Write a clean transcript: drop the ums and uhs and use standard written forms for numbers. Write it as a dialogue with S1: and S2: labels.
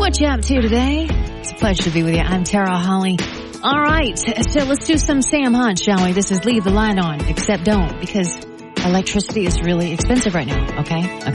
S1: what you up to today? It's a pleasure to be with you. I'm Tara Holly. All right, so let's do some Sam Hunt, shall we? This is Leave the Light On, except don't, because electricity is really expensive right now, okay?